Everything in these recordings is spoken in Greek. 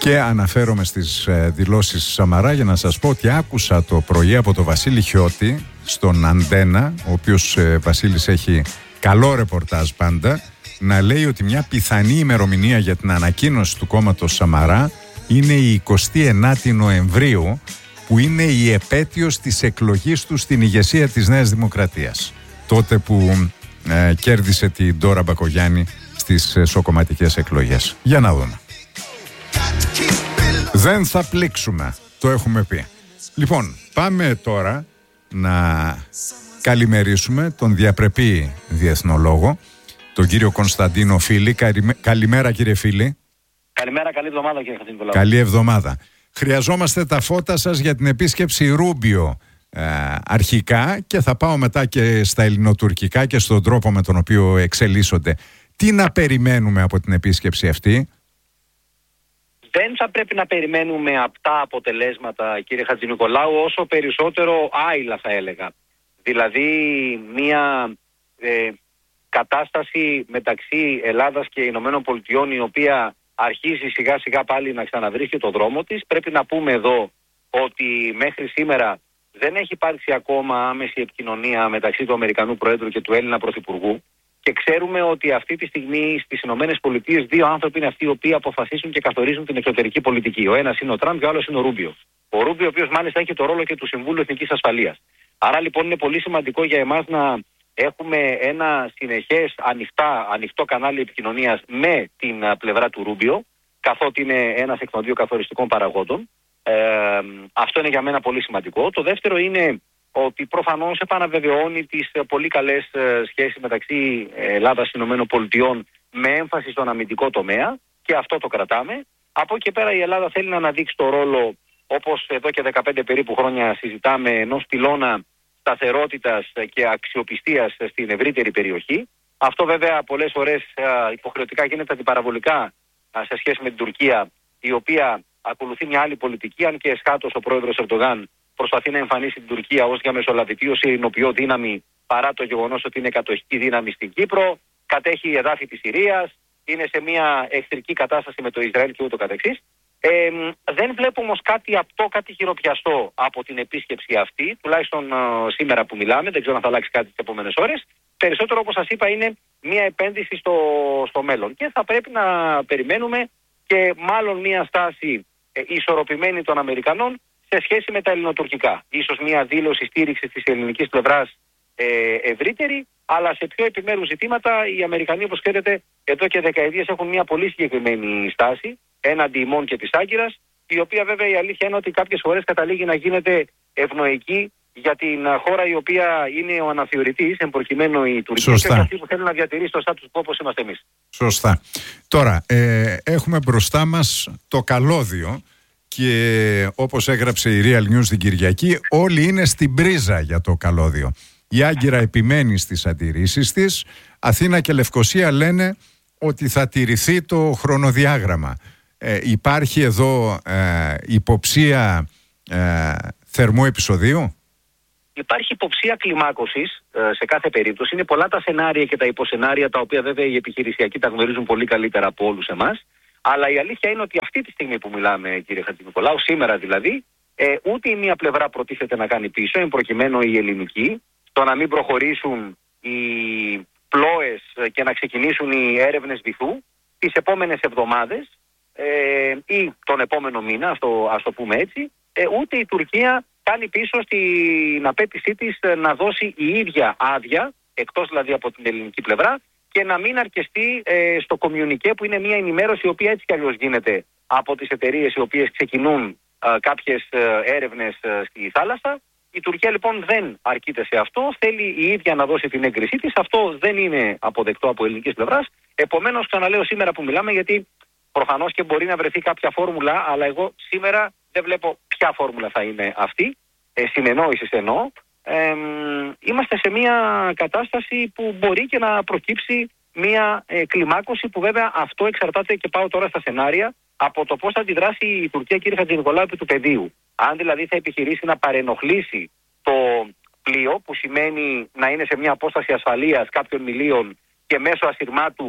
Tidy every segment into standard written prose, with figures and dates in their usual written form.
Και αναφέρομαι στις δηλώσεις Σαμαρά για να σας πω ότι άκουσα το πρωί από τον Βασίλη Χιώτη στον Αντένα, ο οποίος Βασίλης έχει καλό ρεπορτάζ πάντα, να λέει ότι μια πιθανή ημερομηνία για την ανακοίνωση του κόμματος Σαμαρά είναι η 29η Νοεμβρίου, που είναι η επέτειος της εκλογής του στην ηγεσία της Νέας Δημοκρατίας, τότε που κέρδισε την Ντόρα Μπακογιάννη στις σοκομματικές εκλογές. Για να δούμε. Δεν θα πλήξουμε, το έχουμε πει. Λοιπόν, πάμε τώρα να καλημερίσουμε τον διαπρεπή διεθνολόγο, τον κύριο Κωνσταντίνο Φίλη. Καλημέρα, κύριε Φίλη. Καλημέρα, καλή εβδομάδα, κύριε Χατζηνικολάου. Καλή εβδομάδα. Χρειαζόμαστε τα φώτα σας για την επίσκεψη Ρούμπιο αρχικά, και θα πάω μετά και στα ελληνοτουρκικά και στον τρόπο με τον οποίο εξελίσσονται. Τι να περιμένουμε από την επίσκεψη αυτή? Δεν θα πρέπει να περιμένουμε απτά αποτελέσματα, κύριε Χατζηνικολάου, όσο περισσότερο άειλα, θα έλεγα. Δηλαδή μια κατάσταση μεταξύ Ελλάδας και Ηνωμένων Πολιτειών, η οποία αρχίζει σιγά σιγά πάλι να ξαναβρίσκει το δρόμο της. Πρέπει να πούμε εδώ ότι μέχρι σήμερα δεν έχει υπάρξει ακόμα άμεση επικοινωνία μεταξύ του Αμερικανού Προέδρου και του Έλληνα Πρωθυπουργού. Και ξέρουμε ότι αυτή τη στιγμή στις Ηνωμένες Πολιτείες δύο άνθρωποι είναι αυτοί οι οποίοι αποφασίσουν και καθορίζουν την εξωτερική πολιτική. Ο ένας είναι ο Τραμπ και ο άλλος είναι ο Ρούμπιο. Ο Ρούμπιο, ο οποίος μάλιστα έχει το ρόλο και του Συμβούλου Εθνικής Ασφαλείας. Άρα λοιπόν είναι πολύ σημαντικό για εμάς να έχουμε ένα συνεχές ανοιχτό κανάλι επικοινωνίας με την πλευρά του Ρούμπιο, καθότι είναι ένας εκ των δύο καθοριστικών παραγόντων. Αυτό είναι για μένα πολύ σημαντικό. Το δεύτερο είναι ότι προφανώς επαναβεβαιώνει τις πολύ καλές σχέσεις μεταξύ Ελλάδας και Ηνωμένων Πολιτειών με έμφαση στον αμυντικό τομέα, και αυτό το κρατάμε. Από εκεί και πέρα η Ελλάδα θέλει να αναδείξει το ρόλο, όπως εδώ και 15 περίπου χρόνια συζητάμε, ενός πυλώνα σταθερότητας και αξιοπιστίας στην ευρύτερη περιοχή. Αυτό βέβαια πολλές φορές υποχρεωτικά γίνεται αντιπαραβολικά σε σχέση με την Τουρκία, η οποία ακολουθεί μια άλλη πολιτική, αν και εσχάτως ο πρόεδρος Ερντογάν προσπαθεί να εμφανίσει την Τουρκία ως διαμεσολαβητή, ως ειρηνοποιό δύναμη, παρά το γεγονός ότι είναι κατοχική δύναμη στην Κύπρο, κατέχει εδάφη της Συρίας, είναι σε μια εχθρική κατάσταση με το Ισραήλ και ούτω καθεξής. Δεν βλέπω όμως κάτι απτό, κάτι χειροπιαστό από την επίσκεψη αυτή, τουλάχιστον σήμερα που μιλάμε. Δεν ξέρω αν θα αλλάξει κάτι τις επόμενες ώρες. Περισσότερο, όπως σας είπα, είναι μια επένδυση στο μέλλον. Και θα πρέπει να περιμένουμε και μάλλον μια στάση ισορροπημένη των Αμερικανών σε σχέση με τα ελληνοτουρκικά. Ίσως μια δήλωση στήριξης της ελληνικής πλευράς ευρύτερη, αλλά σε πιο επιμέρους ζητήματα οι Αμερικανοί, όπως ξέρετε, εδώ και δεκαετίες έχουν μια πολύ συγκεκριμένη στάση έναντι ημών και της Άγκυρας, η οποία βέβαια η αλήθεια είναι ότι κάποιες φορές καταλήγει να γίνεται ευνοϊκή για την χώρα η οποία είναι ο αναθεωρητής, εν προκειμένου η Τουρκία, και αυτή που θέλει να διατηρήσει το status quo όπως είμαστε εμείς. Σωστά. Τώρα, έχουμε μπροστά μας το καλώδιο, και όπως έγραψε η Real News την Κυριακή, όλοι είναι στην πρίζα για το καλώδιο. Η Άγκυρα επιμένει στις αντιρρήσεις της. Αθήνα και Λευκοσία λένε ότι θα τηρηθεί το χρονοδιάγραμμα. Υπάρχει εδώ υποψία θερμού επεισοδίου? Υπάρχει υποψία κλιμάκωσης σε κάθε περίπτωση. Είναι πολλά τα σενάρια και τα υποσενάρια, τα οποία βέβαια οι επιχειρησιακοί τα γνωρίζουν πολύ καλύτερα από όλους εμάς. Αλλά η αλήθεια είναι ότι αυτή τη στιγμή που μιλάμε, κύριε Χατζηνικολάου, σήμερα δηλαδή, ούτε η μία πλευρά προτίθεται να κάνει πίσω, εν προκειμένου η ελληνική, το να μην προχωρήσουν οι πλώες και να ξεκινήσουν οι έρευνες βυθού τις επόμενες εβδομάδες ή τον επόμενο μήνα, ας το πούμε έτσι, ούτε η Τουρκία κάνει πίσω στην απέτησή της να δώσει η ίδια άδεια, εκτός δηλαδή από την ελληνική πλευρά, και να μην αρκεστεί στο κομμιουνικέ, που είναι μια ενημέρωση η οποία έτσι κι αλλιώς γίνεται από τις εταιρείες οι οποίες ξεκινούν κάποιες έρευνες στη θάλασσα. Η Τουρκία λοιπόν δεν αρκείται σε αυτό, θέλει η ίδια να δώσει την έγκρισή της. Αυτό δεν είναι αποδεκτό από ελληνικής πλευράς. Επομένως, ξαναλέω σήμερα που μιλάμε, γιατί προφανώς και μπορεί να βρεθεί κάποια φόρμουλα, αλλά εγώ σήμερα δεν βλέπω ποια φόρμουλα θα είναι αυτή. Συνεννόησης εννοώ. Είμαστε σε μια κατάσταση που μπορεί και να προκύψει μια κλιμάκωση, που βέβαια αυτό εξαρτάται, και πάω τώρα στα σενάρια, από το πώς θα αντιδράσει η Τουρκία, κύριε Χατζηνικολάου, επί του πεδίου. Αν δηλαδή θα επιχειρήσει να παρενοχλήσει το πλοίο, που σημαίνει να είναι σε μια απόσταση ασφαλείας κάποιων μιλίων και μέσω ασυρμάτου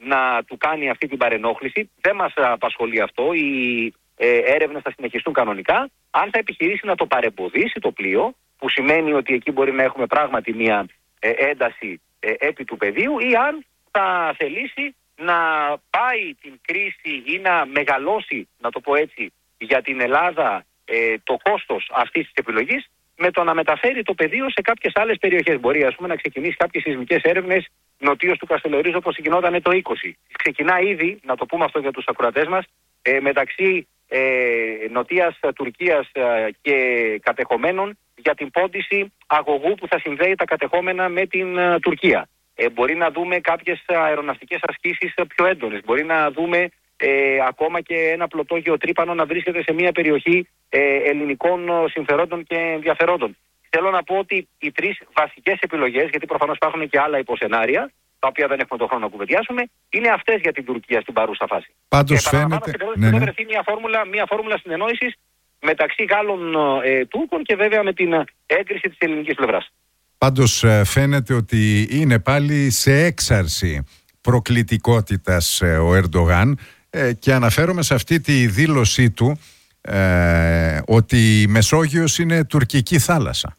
να του κάνει αυτή την παρενόχληση. Δεν μας απασχολεί αυτό. Οι έρευνες θα συνεχιστούν κανονικά. Αν θα επιχειρήσει να το παρεμποδίσει το πλοίο, που σημαίνει ότι εκεί μπορεί να έχουμε πράγματι μια ένταση επί του πεδίου, ή αν θα θελήσει να πάει την κρίση ή να μεγαλώσει, να το πω έτσι, για την Ελλάδα το κόστος αυτής της επιλογής, με το να μεταφέρει το πεδίο σε κάποιες άλλες περιοχές. Μπορεί, ας πούμε, να ξεκινήσει κάποιες σεισμικές έρευνες νοτίως του Καστελορίζου, όπως γινόταν το 20. Ξεκινά ήδη, να το πούμε αυτό για τους ακροατές μας, μεταξύ νοτίας Τουρκίας και κατεχομένων, για την πόντιση αγωγού που θα συνδέει τα κατεχόμενα με την Τουρκία. Μπορεί να δούμε κάποιες αεροναυτικές ασκήσεις πιο έντονες. Μπορεί να δούμε ακόμα και ένα πλωτό γεωτρύπανο να βρίσκεται σε μια περιοχή ελληνικών συμφερόντων και ενδιαφερόντων. Θέλω να πω ότι οι τρεις βασικές επιλογές, γιατί προφανώς υπάρχουν και άλλα υποσενάρια, τα οποία δεν έχουμε τον χρόνο να κουβεντιάσουμε, είναι αυτές για την Τουρκία στην παρούσα φάση. Πάντως φαίνεται. Να βρεθεί μια φόρμουλα συνεννόησης μεταξύ Γάλλων Τούρκων και βέβαια με την έγκριση της ελληνικής πλευράς. Πάντως φαίνεται ότι είναι πάλι σε έξαρση προκλητικότητας ο Ερντογάν, και αναφέρομαι σε αυτή τη δήλωσή του ότι η Μεσόγειος είναι τουρκική θάλασσα.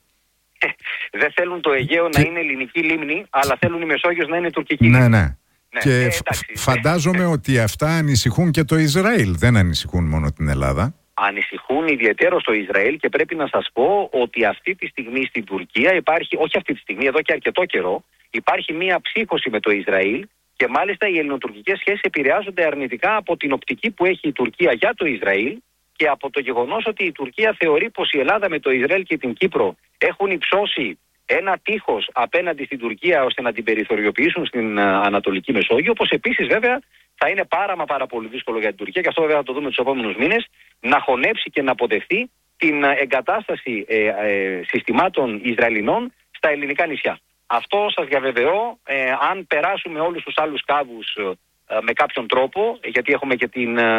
Δεν θέλουν το Αιγαίο να είναι ελληνική λίμνη, αλλά θέλουν η Μεσόγειος να είναι τουρκική λίμνη. Ναι. Και φαντάζομαι ότι αυτά ανησυχούν και το Ισραήλ, δεν ανησυχούν μόνο την Ελλάδα. Ανησυχούν ιδιαιτέρως το Ισραήλ, και πρέπει να σας πω ότι αυτή τη στιγμή στην Τουρκία υπάρχει, όχι αυτή τη στιγμή, εδώ και αρκετό καιρό, υπάρχει μία ψύχωση με το Ισραήλ, και μάλιστα οι ελληνοτουρκικές σχέσεις επηρεάζονται αρνητικά από την οπτική που έχει η Τουρκία για το Ισραήλ και από το γεγονός ότι η Τουρκία θεωρεί πως η Ελλάδα με το Ισραήλ και την Κύπρο έχουν υψώσει ένα τείχος απέναντι στην Τουρκία ώστε να την περιθωριοποιήσουν στην Ανατολική Μεσόγειο, όπως επίσης βέβαια θα είναι πάρα πολύ δύσκολο για την Τουρκία, και αυτό βέβαια θα το δούμε τους επόμενους μήνες, να χωνέψει και να αποδεχθεί την εγκατάσταση συστημάτων Ισραηλινών στα ελληνικά νησιά. Αυτό σας διαβεβαιώ, αν περάσουμε όλους τους άλλους κάβους με κάποιον τρόπο, γιατί έχουμε και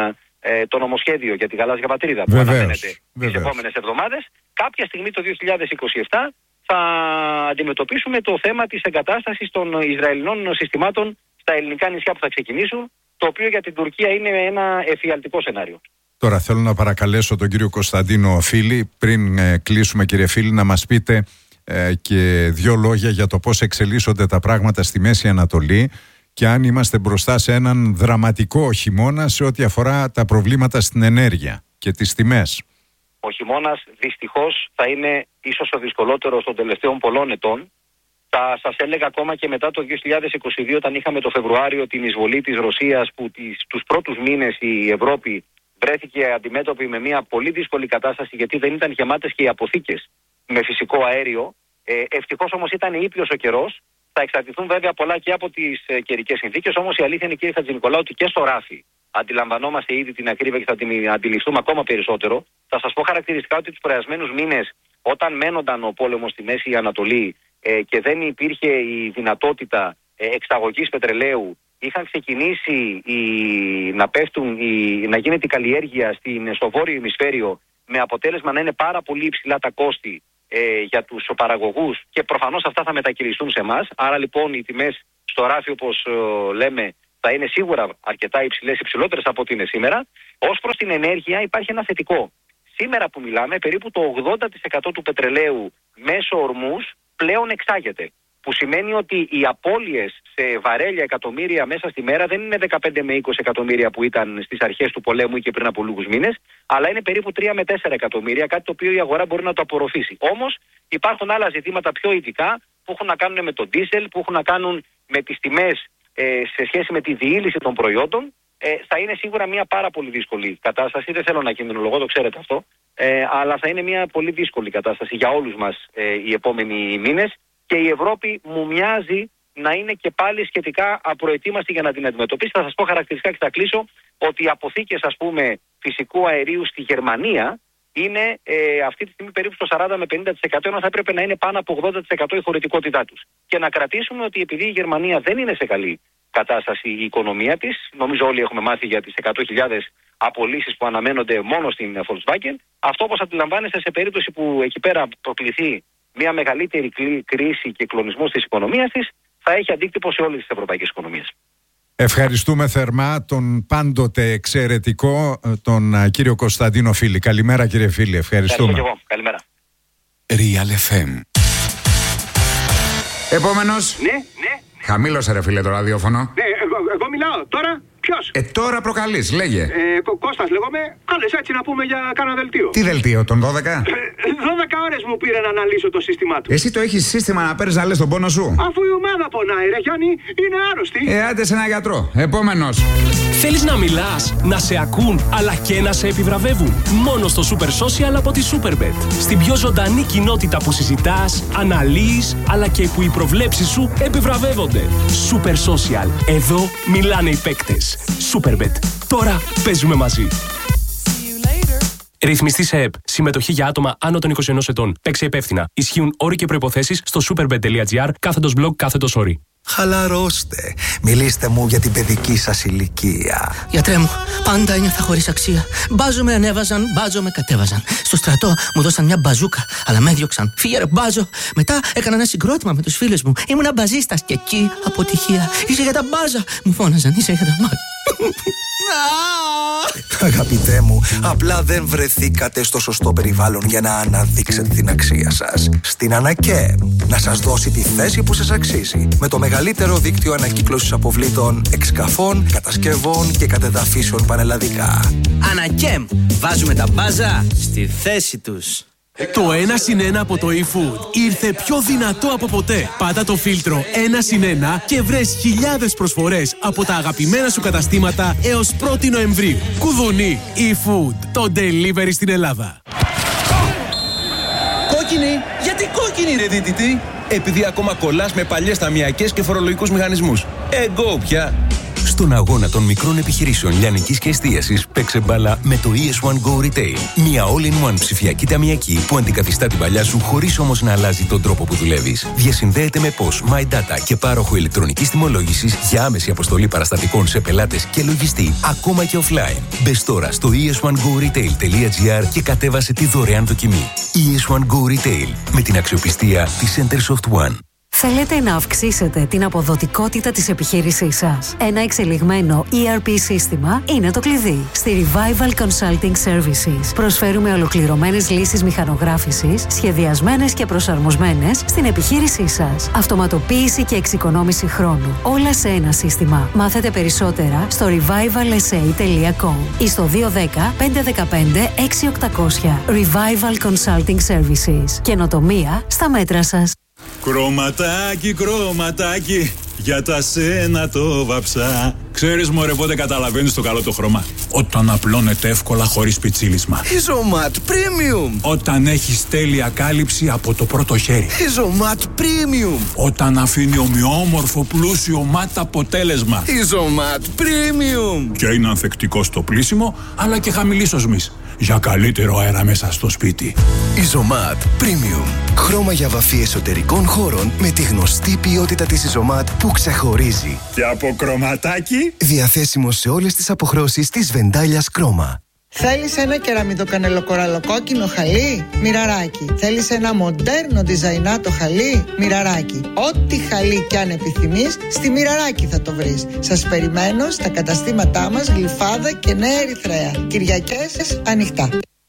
το νομοσχέδιο για τη γαλάζια πατρίδα που αναμένεται τις επόμενες εβδομάδες, κάποια στιγμή το 2027 θα αντιμετωπίσουμε το θέμα της εγκατάστασης των Ισραηλινών συστημάτων στα ελληνικά νησιά που θα ξεκινήσουν, το οποίο για την Τουρκία είναι ένα εφιαλτικό σενάριο. Τώρα θέλω να παρακαλέσω τον κύριο Κωνσταντίνο Φίλη, πριν κλείσουμε κύριε Φίλη, να μας πείτε και δύο λόγια για το πώς εξελίσσονται τα πράγματα στη Μέση Ανατολή και αν είμαστε μπροστά σε έναν δραματικό χειμώνα σε ό,τι αφορά τα προβλήματα στην ενέργεια και τις τιμές. Ο χειμώνας δυστυχώς θα είναι ίσως ο δυσκολότερος των τελευταίων πολλών ετών. Θα σας έλεγα ακόμα και μετά το 2022, όταν είχαμε το Φεβρουάριο την εισβολή της Ρωσίας, που τους πρώτους μήνες η Ευρώπη βρέθηκε αντιμέτωπη με μια πολύ δύσκολη κατάσταση, γιατί δεν ήταν γεμάτες και οι αποθήκες με φυσικό αέριο. Ευτυχώς όμως ήταν ήπιος ο καιρός. Θα εξαρτηθούν βέβαια πολλά και από τις καιρικές συνθήκες. Όμως η αλήθεια είναι, κύριε Χατζηνικολάου, ότι και στο ράφι αντιλαμβανόμαστε ήδη την ακρίβεια και θα την αντιληφθούμε ακόμα περισσότερο. Θα σας πω χαρακτηριστικά ότι τους προηγούμενους μήνες, όταν μένονταν ο πόλεμος στη Μέση Ανατολή και δεν υπήρχε η δυνατότητα εξαγωγής πετρελαίου, είχαν ξεκινήσει να γίνεται η καλλιέργεια στο βόρειο ημισφαίριο, με αποτέλεσμα να είναι πάρα πολύ υψηλά τα κόστη για τους παραγωγούς, και προφανώς αυτά θα μετακυλιστούν σε εμάς. Άρα λοιπόν οι τιμές στο ράφι, όπως λέμε, θα είναι σίγουρα αρκετά υψηλότερες από ό,τι είναι σήμερα. Ως προς την ενέργεια υπάρχει ένα θετικό. Σήμερα που μιλάμε, περίπου το 80% του πετρελαίου μέσω ορμούς πλέον εξάγεται. Που σημαίνει ότι οι απώλειες σε βαρέλια εκατομμύρια μέσα στη μέρα δεν είναι 15 με 20 εκατομμύρια που ήταν στις αρχές του πολέμου ή και πριν από λίγους μήνες, αλλά είναι περίπου 3 με 4 εκατομμύρια, κάτι το οποίο η αγορά μπορεί να το απορροφήσει. Όμως υπάρχουν άλλα ζητήματα πιο ειδικά που έχουν να κάνουν με τον ντίζελ, που έχουν να κάνουν με τις τιμές σε σχέση με τη διήλυση των προϊόντων. Θα είναι σίγουρα μια πάρα πολύ δύσκολη κατάσταση. Δεν θέλω να κινδυνολογώ, το ξέρετε αυτό, αλλά θα είναι μια πολύ δύσκολη κατάσταση για όλους μας οι επόμενοι μήνες. Και η Ευρώπη μου μοιάζει να είναι και πάλι σχετικά απροετοίμαστη για να την αντιμετωπίσει. Θα σας πω χαρακτηριστικά και θα κλείσω ότι οι αποθήκες, ας πούμε, φυσικού αερίου στη Γερμανία είναι αυτή τη στιγμή περίπου στο 40 με 50%, ενώ θα έπρεπε να είναι πάνω από 80% η χωρητικότητά τους. Και να κρατήσουμε ότι επειδή η Γερμανία δεν είναι σε καλή κατάσταση η οικονομία της, νομίζω όλοι έχουμε μάθει για τις 100.000 απολύσεις που αναμένονται μόνο στην Volkswagen, αυτό, όπως αντιλαμβάνεστε, σε περίπτωση που εκεί πέρα προκληθεί μια μεγαλύτερη κρίση και κλονισμό της οικονομίας της, θα έχει αντίκτυπο σε όλες τις ευρωπαϊκές οικονομίες. Ευχαριστούμε θερμά τον πάντοτε εξαιρετικό τον κύριο Κωνσταντίνο Φίλη. Καλημέρα κύριε Φίλη, ευχαριστούμε. Ευχαριστώ και εγώ. Real Καλημέρα. FM. Επόμενος. Ναι. Χαμήλωσε ρε φίλε το ραδιόφωνο. Ναι, εγώ μιλάω τώρα. Ποιος? Τώρα προκαλείς, λέγε. Κώστας λέγομαι. Κάλες έτσι να πούμε για κάνα δελτίο. Τι δελτίο, τον 12? 12 ώρες μου πήρε να αναλύσω το σύστημά του. Εσύ το έχεις σύστημα να παίρνεις να λες τον πόνο σου? Αφού η ομάδα πονάει ρε Γιάννη, είναι άρρωστη. Άντε σε ένα γιατρό. Επόμενος. Θέλεις να μιλάς, να σε ακούν, αλλά και να σε επιβραβεύουν? Μόνο στο Super Social από τη Superbet. Στην πιο ζωντανή κοινότητα που συζητάς, αναλύεις, αλλά και που οι προβλέψεις σου επιβραβεύονται. Super Social. Εδώ μιλάνε οι παίκτες. Superbet. Τώρα παίζουμε μαζί. Ρυθμιστή σε ΕΠ. Συμμετοχή για άτομα άνω των 21 ετών. Παίξε υπεύθυνα. Ισχύουν όροι και προϋποθέσεις στο superbet.gr/blog/όροι. Χαλαρώστε. Μιλήστε μου για την παιδική σας ηλικία. Γιατρέ μου, πάντα ένιωθα χωρίς αξία. Μπάζο με ανέβαζαν, μπάζο με κατέβαζαν. Στο στρατό μου δώσαν μια μπαζούκα, αλλά με έδιωξαν. Φύγε ρε μπάζο. Μετά έκανα ένα συγκρότημα με τους φίλους μου. Ήμουνα μπαζίστας και εκεί αποτυχία. Είσαι για τα μπάζα. Μου φώναζαν, είσαι για τα μάτια. Αγαπητέ μου, απλά δεν βρεθήκατε στο σωστό περιβάλλον για να αναδείξετε την αξία σας. Στην Ανακέμ, να σας δώσει τη θέση που σας αξίζει. Με το μεγαλύτερο δίκτυο ανακύκλωσης αποβλήτων, εξκαφών, κατασκευών και κατεδαφίσεων πανελλαδικά. Ανακέμ, βάζουμε τα μπάζα στη θέση τους. Το 1+1 από το eFood ήρθε πιο δυνατό από ποτέ. Πάτα το φίλτρο 1+1 και βρες χιλιάδες προσφορές από τα αγαπημένα σου καταστήματα έως 1η Νοεμβρίου. Κουδουνί eFood, το delivery στην Ελλάδα. Κόκκινη! Γιατί κόκκινη ρε δίτητη? Επειδή ακόμα κολλάς με παλιές ταμιακές και φορολογικούς μηχανισμούς. Εγώ πια! Στον αγώνα των μικρών επιχειρήσεων λιανικής και εστίασης, παίξε μπάλα με το ES1 Go Retail. Μια all-in-one ψηφιακή ταμιακή που αντικαθιστά την παλιά σου χωρίς όμως να αλλάζει τον τρόπο που δουλεύεις. Διασυνδέεται με POS, My Data και πάροχο ηλεκτρονικής τιμολόγησης για άμεση αποστολή παραστατικών σε πελάτες και λογιστή, ακόμα και offline. Μπες τώρα στο es1goretail.gr και κατέβασε τη δωρεάν δοκιμή. ES1 Go Retail, με την αξιοπιστία της Centersoft One. Θέλετε να αυξήσετε την αποδοτικότητα της επιχείρησής σας? Ένα εξελιγμένο ERP σύστημα είναι το κλειδί. Στη Revival Consulting Services προσφέρουμε ολοκληρωμένες λύσεις μηχανογράφησης, σχεδιασμένες και προσαρμοσμένες στην επιχείρησή σας. Αυτοματοποίηση και εξοικονόμηση χρόνου. Όλα σε ένα σύστημα. Μάθετε περισσότερα στο revivalsa.com ή στο 210 515 6800. Revival Consulting Services. Καινοτομία στα μέτρα σας. Κρωματάκι, κρωματάκι, για τα σένα το βαψά. Ξέρεις μωρέ πότε καταλαβαίνεις το καλό το χρώμα? Όταν απλώνεται εύκολα χωρίς πιτσίλισμα. Ιζωμάτ Premium. Όταν έχεις τέλεια κάλυψη από το πρώτο χέρι. Ιζωμάτ Premium. Όταν αφήνει ομοιόμορφο πλούσιο μάτ αποτέλεσμα. Ιζωμάτ Premium. Και είναι ανθεκτικό στο πλύσιμο αλλά και χαμηλής οσμής, για καλύτερο αέρα μέσα στο σπίτι. Ιζωμάτ Premium. Χρώμα για βαφή εσωτερικών χώρων με τη γνωστή ποιότητα της Ιζωμάτ που ξεχωρίζει. Και από κρωματάκι. Διαθέσιμο σε όλες τις αποχρώσεις της Βεντάλιας Κρόμα. Θέλεις ένα κεραμιδοκανελοκοραλοκόκκινο χαλί? Μοιραράκι. Θέλεις ένα μοντέρνο διζαϊνάτο χαλί? Μοιραράκι. Ό,τι χαλί κι αν επιθυμείς, στη Μοιραράκι θα το βρεις. Σας περιμένω στα καταστήματά μας Γλυφάδα και Νέα Ερυθρέα. Κυριακές ανοιχτά.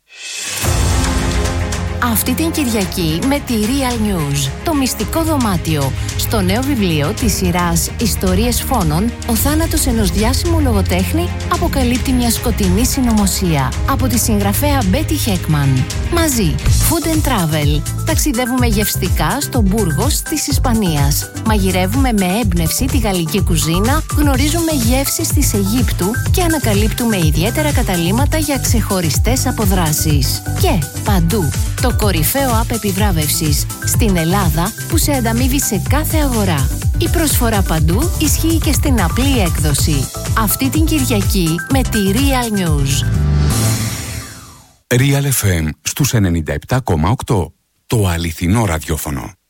Αυτή την Κυριακή με τη Real News, το μυστικό δωμάτιο. Στο νέο βιβλίο της σειράς «Ιστορίες φόνων», ο θάνατος ενός διάσημου λογοτέχνη αποκαλύπτει μια σκοτεινή συνωμοσία. Από τη συγγραφέα Μπέτι Χέκμαν. Μαζί, Food and Travel. Ταξιδεύουμε γευστικά στο Μπούργος της Ισπανίας. Μαγειρεύουμε με έμπνευση τη γαλλική κουζίνα, γνωρίζουμε γεύσεις της Αιγύπτου και ανακαλύπτουμε ιδιαίτερα καταλύματα για ξεχωριστές αποδράσεις. Και παντού, το κορυφαίο app επιβράβευσης στην Ελλάδα που σε ανταμείβει σε κάθε αγορά. Η προσφορά παντού ισχύει και στην απλή έκδοση. Αυτή την Κυριακή με τη Real News. Real FM στους 97,8. Το αληθινό ραδιόφωνο.